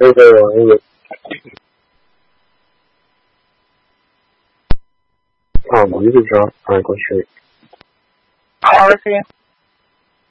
那个网友，啊，一直这样过去。 好，行。